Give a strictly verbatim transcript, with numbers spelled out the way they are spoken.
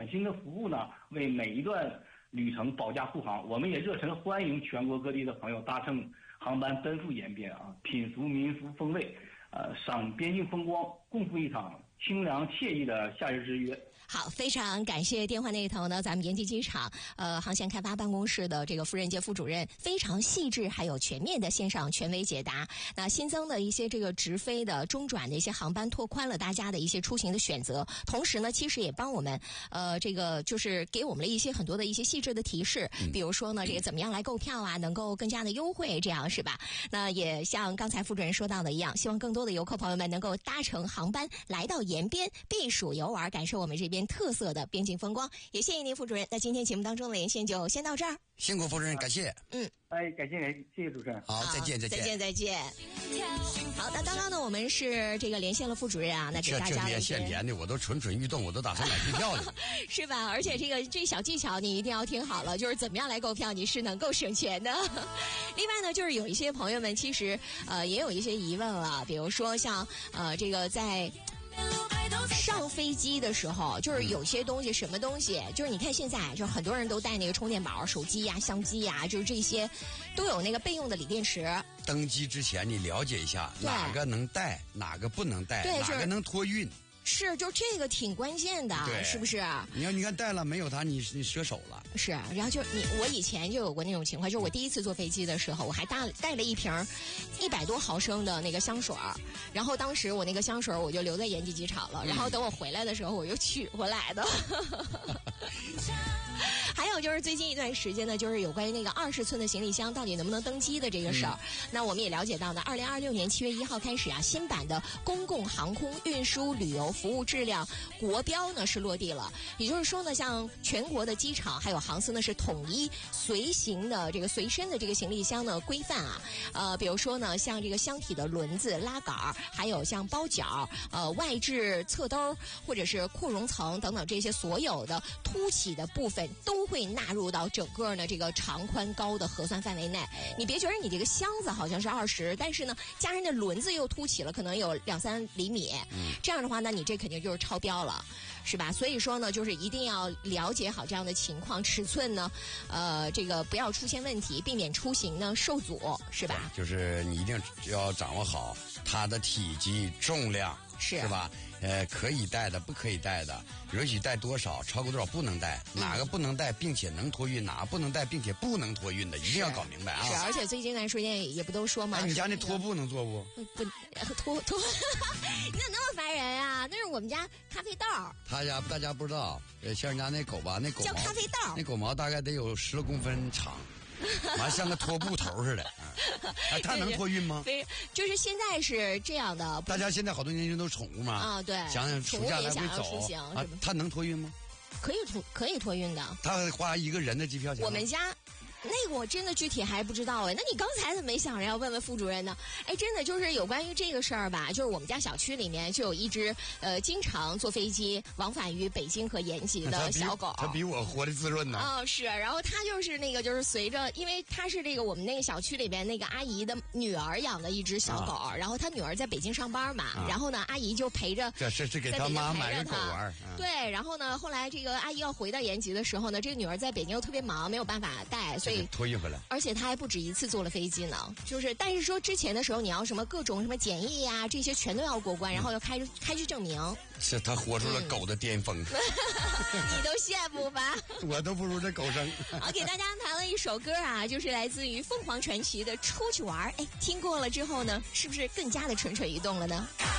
心的服务呢，为每一段旅程保驾护航。我们也热忱欢迎全国各地的朋友搭乘航班奔赴延边啊，品俗民俗风味，呃，赏边境风光，共赴一场清凉惬意的夏日之约。 好，非常感谢电话那头呢，咱们延吉机场呃航线开发办公室的这个夫人界副主任非常细致还有全面的线上权威解答。那新增的一些这个直飞的中转的一些航班，拓宽了大家的一些出行的选择，同时呢，其实也帮我们呃这个就是给我们了一些很多的一些细致的提示，比如说呢，这个怎么样来购票啊，能够更加的优惠，这样是吧？那也像刚才副主任说到的一样，希望更多的游客朋友们能够搭乘航班来到延边避暑游玩，感受我们这边特色的边境风光。也谢谢您，副主任。那今天节目当中的连线就先到这儿。 辛苦副主任，感谢。 嗯， 哎，感谢谢谢主持人。 好，再见，再见， 再见，再见。好，那刚刚呢，我们是这个连线了副主任啊，那给大家这连线连的，我都蠢蠢欲动，我都打算买机票了， 是吧？而且这个这小技巧你一定要听好了，就是怎么样来购票，你是能够省钱的。另外呢，就是有一些朋友们其实呃也有一些疑问了，比如说像呃这个在。上飞机的时候，就是有些东西，什么东西，就是你看现在，就是很多人都带那个充电宝，手机呀、啊、相机呀、啊，就是这些都有那个备用的锂电池。 登机之前你了解一下哪个能带，哪个不能带， 对， 哪个能托运。 是，就这个挺关键的，是不是？ 你要你看带了没有它，你你折手了。 是，然后就你我以前就有过那种情况，就是我第一次坐飞机的时候，我还带带了一瓶一百多毫升的那个香水，然后当时我那个香水我就留在延吉机场了，然后等我回来的时候我又取回来的。还有就是最近一段时间呢，就是有关于那个二十寸的行李箱到底能不能登机的这个事儿。嗯、那我们也了解到呢，二零二六年七月一号开始啊，新版的公共航空运输旅游服务质量国标呢是落地了。也就是说呢，像全国的机场还有航司呢是统一随行的这个随身的这个行李箱的规范啊。呃，比如说呢，像这个箱体的轮子、拉杆，还有像包角、呃外置侧兜或者是扩容层等等这些所有的凸起的部分都会纳入到整个呢这个长宽高的核算范围内。你别觉得你这个箱子好像是二十，但是呢加上那轮子又凸起了，可能有两三厘米，嗯、这样的话，那你这肯定就是超标了，是吧？所以说呢，就是一定要了解好这样的情况，尺寸呢，呃，这个不要出现问题，避免出行呢受阻，是吧？ 就是你一定要掌握好它的体积、重量， 是是吧？呃，可以带的，不可以带的，允许带多少，超过多少不能带，哪个不能带并且能托运，哪个不能带并且不能托运的，一定要搞明白啊！ 是，而且最近咱说现也不都说嘛， 哎，你家那拖布能坐不？ 不，拖拖，你咋那么烦人啊？那是我们家咖啡豆。 他家大家不知道，呃，像人家那狗吧，那狗毛叫咖啡豆， 那狗毛大概得有十多公分长。完像个拖布头似的，哎，它能托运吗？ 非就是现在是这样的， 大家现在好多年轻人都宠物嘛， 啊，对， 想想暑假来回走啊，它能托运吗？ 可以托，可以托运的。 它花一个人的机票钱。 我们家。那个我真的具体还不知道哎，那你刚才怎么没想着要问问副主任呢？哎，真的就是有关于这个事儿吧，就是我们家小区里面就有一只呃经常坐飞机往返于北京和延吉的小狗， 它比我活得滋润呢。 哦，是，然后它就是那个就是随着，因为它是这个我们那个小区里边那个阿姨的女儿养的一只小狗，啊、然后她女儿在北京上班嘛，啊、然后呢阿姨就陪着， 这是是给他妈买个狗玩、啊。 对，然后呢后来这个阿姨要回到延吉的时候呢，这个女儿在北京又特别忙，没有办法带，所以托运回来。 而且他还不止一次坐了飞机呢，就是但是说之前的时候你要什么各种什么检疫呀、啊，这些全都要过关，然后要开开具证明。 是他活出了狗的巅峰， 嗯、你都羡慕吧？ 我都不如这狗生。 好，给大家弹了一首歌啊，就是来自于凤凰传奇的《出去玩》。哎，听过了之后呢，是不是更加的蠢蠢欲动了呢？